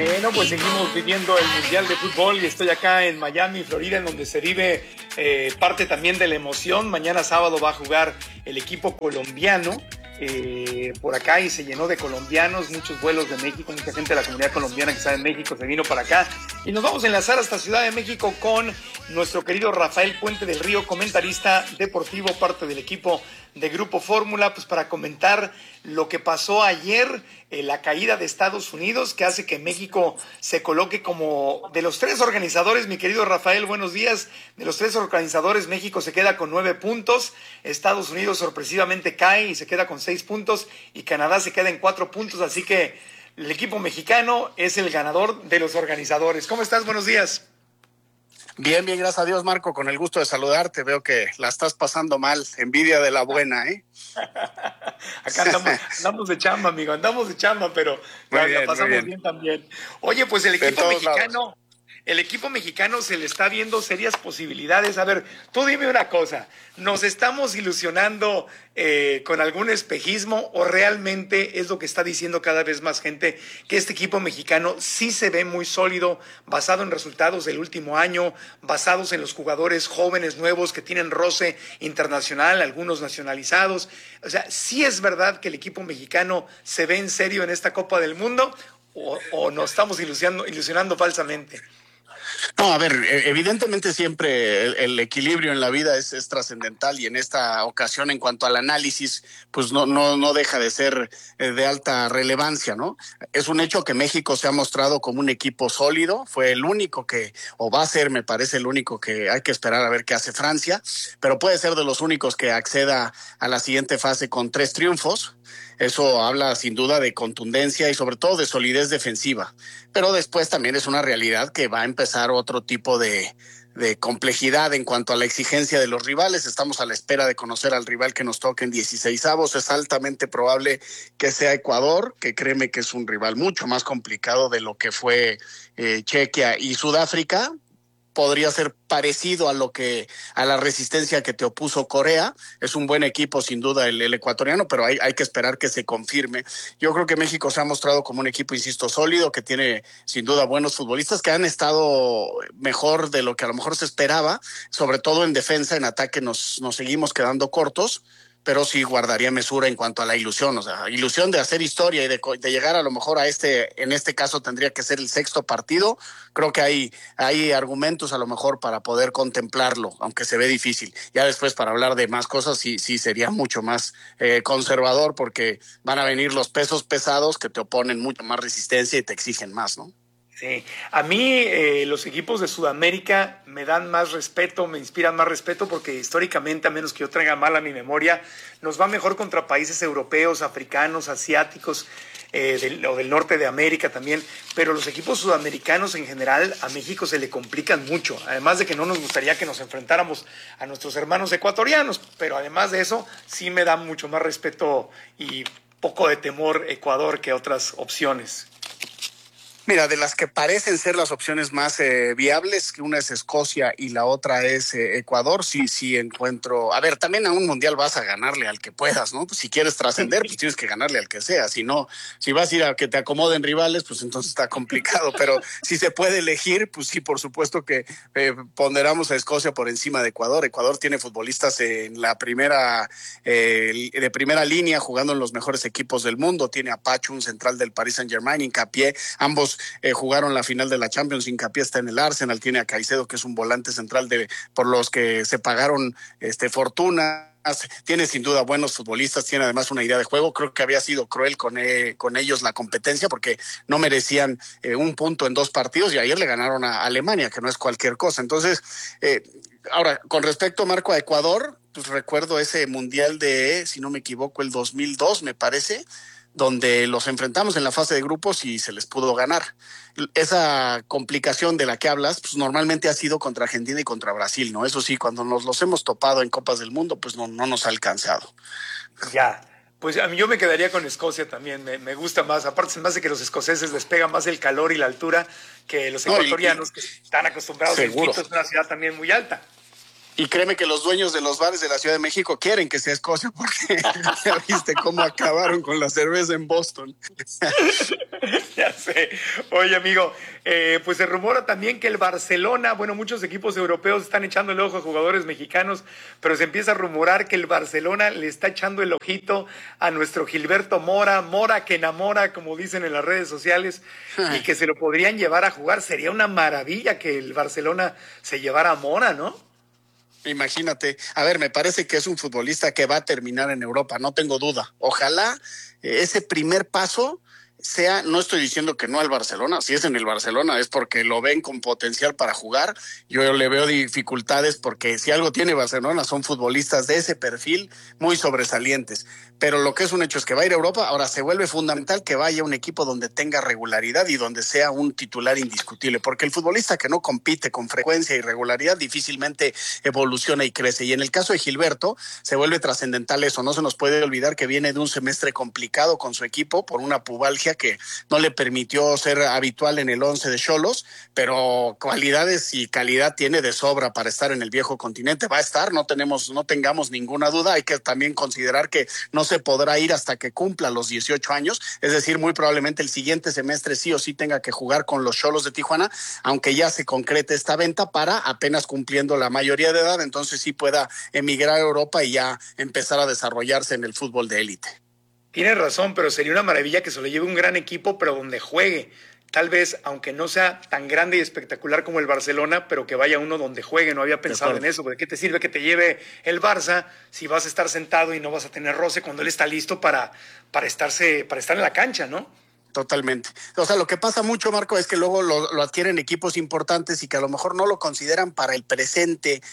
Bueno, pues seguimos viviendo el Mundial de Fútbol y estoy acá en Miami, Florida, en donde se vive parte también de la emoción. Mañana sábado va a jugar el equipo colombiano por acá y se llenó de colombianos, muchos vuelos de México, mucha gente de la comunidad colombiana que está en México se vino para acá. Y nos vamos a enlazar hasta Ciudad de México con nuestro querido Rafael Puente del Río, comentarista deportivo, parte del equipo de Grupo Fórmula, pues para comentar lo que pasó ayer, la caída de Estados Unidos, que hace que México se coloque como de los tres organizadores. Mi querido Rafael, buenos días. De los tres organizadores, México se queda con 9 puntos, Estados Unidos sorpresivamente cae y se queda con 6 puntos, y Canadá se queda en 4 puntos, así que el equipo mexicano es el ganador de los organizadores. ¿Cómo estás? Buenos días. Bien, bien, gracias a Dios, Marco, con el gusto de saludarte. Veo que la estás pasando mal, envidia de la buena, ¿eh? Acá andamos de chamba, amigo, andamos de chamba, pero la pasamos bien también. Oye, pues el equipo mexicano se le está viendo serias posibilidades. A ver, tú dime una cosa, ¿nos estamos ilusionando con algún espejismo o realmente es lo que está diciendo cada vez más gente, que este equipo mexicano sí se ve muy sólido, basado en resultados del último año, basados en los jugadores jóvenes nuevos que tienen roce internacional, algunos nacionalizados? O sea, ¿sí es verdad que el equipo mexicano se ve en serio en esta Copa del Mundo o nos estamos ilusionando falsamente? No, a ver, evidentemente siempre el equilibrio en la vida es trascendental, y en esta ocasión, en cuanto al análisis, pues no deja de ser de alta relevancia, ¿no? Es un hecho que México se ha mostrado como un equipo sólido, fue el único o va a ser, me parece, el único que hay que esperar a ver qué hace Francia, pero puede ser de los únicos que acceda a la siguiente fase con 3 triunfos. Eso habla sin duda de contundencia y sobre todo de solidez defensiva. Pero después también es una realidad que va a empezar otro tipo de complejidad en cuanto a la exigencia de los rivales. Estamos a la espera de conocer al rival que nos toque en 16avos. Es altamente probable que sea Ecuador, que créeme que es un rival mucho más complicado de lo que fue Chequia y Sudáfrica. Podría ser parecido a la resistencia que te opuso Corea. Es un buen equipo sin duda el ecuatoriano, pero hay que esperar que se confirme. Yo creo que México se ha mostrado como un equipo, insisto, sólido, que tiene sin duda buenos futbolistas que han estado mejor de lo que a lo mejor se esperaba, sobre todo en defensa. En ataque nos seguimos quedando cortos, pero sí guardaría mesura en cuanto a la ilusión, o sea, ilusión de hacer historia y de llegar a lo mejor en este caso tendría que ser el 6º partido. Creo que hay argumentos a lo mejor para poder contemplarlo, aunque se ve difícil. Ya después, para hablar de más cosas, sí sería mucho más conservador, porque van a venir los pesos pesados que te oponen mucho más resistencia y te exigen más, ¿no? Sí, a mí los equipos de Sudamérica me dan más respeto, me inspiran más respeto, porque históricamente, a menos que yo traiga mal a mi memoria, nos va mejor contra países europeos, africanos, asiáticos, o del norte de América también, pero los equipos sudamericanos en general a México se le complican mucho, además de que no nos gustaría que nos enfrentáramos a nuestros hermanos ecuatorianos, pero además de eso sí me da mucho más respeto y poco de temor Ecuador que otras opciones. Mira, de las que parecen ser las opciones más viables, que una es Escocia y la otra es Ecuador, sí encuentro. A ver, también a un mundial vas a ganarle al que puedas, ¿no? Pues si quieres trascender, pues tienes que ganarle al que sea. Si no, si vas a ir a que te acomoden rivales, pues entonces está complicado. Pero si se puede elegir, pues sí, por supuesto que ponderamos a Escocia por encima de Ecuador. Ecuador tiene futbolistas en la de primera línea, jugando en los mejores equipos del mundo. Tiene a Pacho, un central del Paris Saint-Germain, Hincapié, ambos jugaron la final de la Champions. Hincapié está en el Arsenal, tiene a Caicedo, que es un volante central por los que se pagaron fortuna. Tiene sin duda buenos futbolistas, tiene además una idea de juego. Creo que había sido cruel con ellos la competencia, porque no merecían un punto en 2 partidos, y ayer le ganaron a Alemania, que no es cualquier cosa. Entonces, ahora, con respecto, Marco, a Ecuador, pues recuerdo ese mundial si no me equivoco, el 2002, me parece, donde los enfrentamos en la fase de grupos y se les pudo ganar. Esa complicación de la que hablas, pues normalmente ha sido contra Argentina y contra Brasil, ¿no? Eso sí, cuando nos los hemos topado en Copas del Mundo, pues no nos ha alcanzado. Ya, pues a mí yo me quedaría con Escocia también, me gusta más. Aparte, se me hace que los escoceses les pega más el calor y la altura que los ecuatorianos, que están acostumbrados. El Seguro. Quito es una ciudad también muy alta. Y créeme que los dueños de los bares de la Ciudad de México quieren que sea Escocia, porque ya viste cómo acabaron con la cerveza en Boston. Ya sé. Oye, amigo, pues se rumora también que el Barcelona, bueno, muchos equipos europeos están echando el ojo a jugadores mexicanos, pero se empieza a rumorar que el Barcelona le está echando el ojito a nuestro Gilberto Mora, Mora que enamora, como dicen en las redes sociales, y que se lo podrían llevar a jugar. Sería una maravilla que el Barcelona se llevara a Mora, ¿no? Imagínate, a ver, me parece que es un futbolista que va a terminar en Europa, no tengo duda. Ojalá ese primer paso sea, no estoy diciendo que no al Barcelona, si es en el Barcelona es porque lo ven con potencial para jugar. Yo le veo dificultades porque si algo tiene Barcelona son futbolistas de ese perfil muy sobresalientes, pero lo que es un hecho es que va a ir a Europa. Ahora se vuelve fundamental que vaya a un equipo donde tenga regularidad y donde sea un titular indiscutible, porque el futbolista que no compite con frecuencia y regularidad difícilmente evoluciona y crece, y en el caso de Gilberto se vuelve trascendental eso. No se nos puede olvidar que viene de un semestre complicado con su equipo por una pubalgia que no le permitió ser habitual en el 11 de Xolos, pero cualidades y calidad tiene de sobra para estar en el viejo continente. Va a estar, no tengamos ninguna duda. Hay que también considerar que no se podrá ir hasta que cumpla los 18 años, es decir, muy probablemente el siguiente semestre sí o sí tenga que jugar con los Xolos de Tijuana, aunque ya se concrete esta venta para apenas cumpliendo la mayoría de edad, entonces sí pueda emigrar a Europa y ya empezar a desarrollarse en el fútbol de élite. Tienes razón, pero sería una maravilla que se lo lleve un gran equipo, pero donde juegue. Tal vez, aunque no sea tan grande y espectacular como el Barcelona, pero que vaya uno donde juegue. No había pensado en eso. ¿De qué te sirve que te lleve el Barça si vas a estar sentado y no vas a tener roce cuando él está listo para estar en la cancha, ¿no? Totalmente. O sea, lo que pasa mucho, Marco, es que luego lo adquieren equipos importantes y que a lo mejor no lo consideran para el presente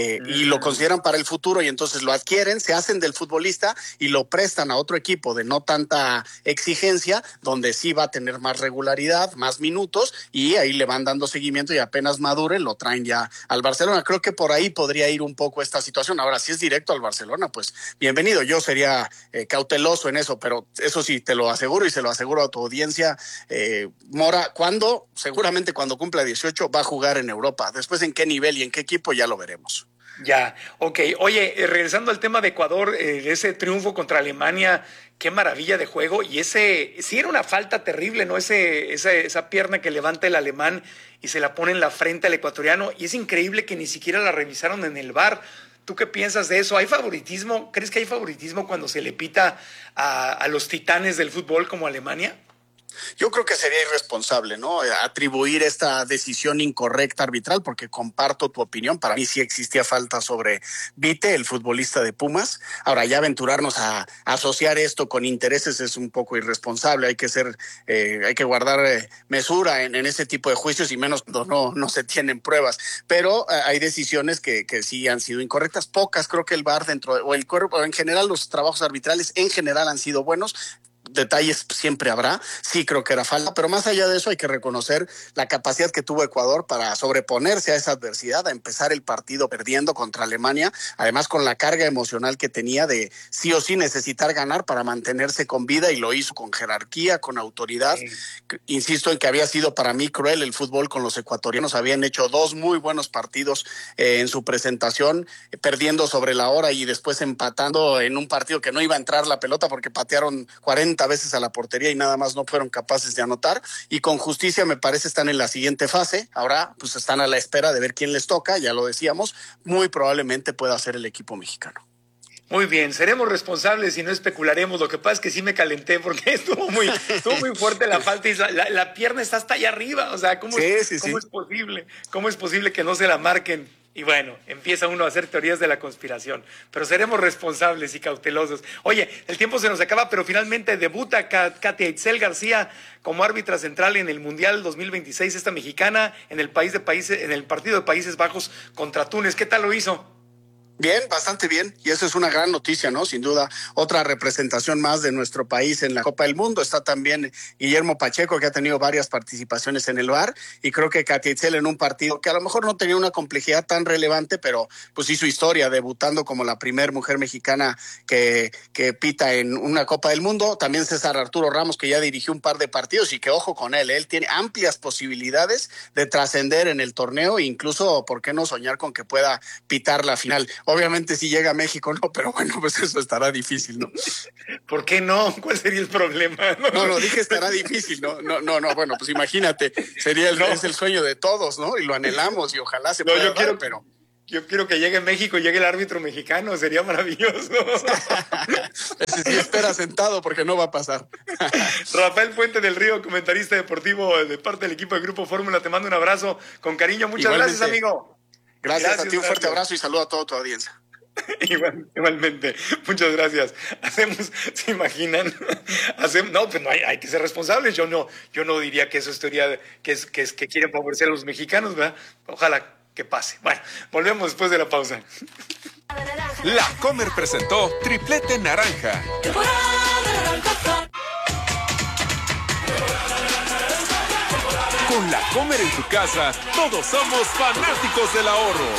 y lo consideran para el futuro, y entonces lo adquieren, se hacen del futbolista y lo prestan a otro equipo de no tanta exigencia, donde sí va a tener más regularidad, más minutos, y ahí le van dando seguimiento y apenas madure lo traen ya al Barcelona. Creo que por ahí podría ir un poco esta situación. Ahora, si es directo al Barcelona, pues bienvenido. Yo sería cauteloso en eso, pero eso sí, te lo aseguro y se lo aseguro a tu audiencia, Mora, seguramente cuando cumpla 18 va a jugar en Europa. Después en qué nivel y en qué equipo ya lo veremos. Ya, ok. Oye, regresando al tema de Ecuador, ese triunfo contra Alemania, qué maravilla de juego. Y ese, sí era una falta terrible, ¿no? Esa pierna que levanta el alemán y se la pone en la frente al ecuatoriano. Y es increíble que ni siquiera la revisaron en el VAR. ¿Tú qué piensas de eso? ¿Hay favoritismo? ¿Crees que hay favoritismo cuando se le pita a los titanes del fútbol como Alemania? Yo creo que sería irresponsable, ¿no? Atribuir esta decisión incorrecta arbitral, porque comparto tu opinión. Para mí sí existía falta sobre Vite, el futbolista de Pumas. Ahora, ya aventurarnos a asociar esto con intereses es un poco irresponsable. Hay que guardar mesura en ese tipo de juicios, y menos cuando no se tienen pruebas. Pero hay decisiones que sí han sido incorrectas. Pocas, creo que el VAR o el cuerpo, en general los trabajos arbitrales en general han sido buenos. Detalles siempre habrá, sí creo que era falta, pero más allá de eso hay que reconocer la capacidad que tuvo Ecuador para sobreponerse a esa adversidad, a empezar el partido perdiendo contra Alemania, además con la carga emocional que tenía de sí o sí necesitar ganar para mantenerse con vida, y lo hizo con jerarquía, con autoridad. Sí. Insisto en que había sido para mí cruel el fútbol con los ecuatorianos, habían hecho 2 muy buenos partidos en su presentación, perdiendo sobre la hora y después empatando en un partido que no iba a entrar la pelota porque patearon 40 veces a la portería y nada más no fueron capaces de anotar, y con justicia me parece están en la siguiente fase. Ahora pues están a la espera de ver quién les toca, ya lo decíamos, muy probablemente pueda ser el equipo mexicano. Muy bien, seremos responsables y no especularemos. Lo que pasa es que sí me calenté porque estuvo muy fuerte la falta y la pierna está hasta allá arriba. O sea, ¿cómo es posible? ¿Cómo es posible que no se la marquen? Y bueno, empieza uno a hacer teorías de la conspiración, pero seremos responsables y cautelosos. Oye, el tiempo se nos acaba, pero finalmente debuta Katia Itzel García como árbitra central en el Mundial 2026, esta mexicana, en el partido de Países Bajos contra Túnez. ¿Qué tal lo hizo? Bien, bastante bien, y eso es una gran noticia, ¿no? Sin duda, otra representación más de nuestro país en la Copa del Mundo. Está también Guillermo Pacheco, que ha tenido varias participaciones en el VAR, y creo que Katia Itzel en un partido que a lo mejor no tenía una complejidad tan relevante, pero pues hizo historia, debutando como la primer mujer mexicana que pita en una Copa del Mundo. También César Arturo Ramos, que ya dirigió un par de partidos, y que ojo con él tiene amplias posibilidades de trascender en el torneo, e incluso, ¿por qué no soñar con que pueda pitar la final? Obviamente si llega a México, no, pero bueno, pues eso estará difícil, ¿no? ¿Por qué no? ¿Cuál sería el problema? No, dije estará difícil, no, bueno, pues imagínate, es el sueño de todos, ¿no? Y lo anhelamos y ojalá se pueda dar, pero... Yo quiero que llegue a México y llegue el árbitro mexicano, sería maravilloso. Ese sí espera sentado porque no va a pasar. Rafael Puente del Río, comentarista deportivo de parte del equipo de Grupo Fórmula, te mando un abrazo con cariño. Muchas gracias, amigo. Gracias a ti, un fuerte abrazo y saludo a toda tu audiencia. Igualmente, muchas gracias. ¿Se imaginan? No, pues no hay que ser responsables. Yo no diría que eso es teoría, que quieren favorecer a los mexicanos, ¿verdad? Ojalá que pase. Bueno, volvemos después de la pausa. La Comer presentó Triplete Naranja. Con La Comer en tu casa, todos somos fanáticos del ahorro.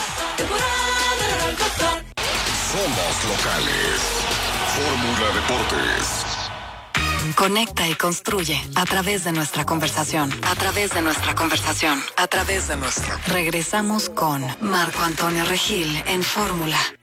Somos locales. Fórmula Deportes. Conecta y construye a través de nuestra conversación. A través de nuestra conversación. A través de nuestra. Regresamos con Marco Antonio Regil en Fórmula.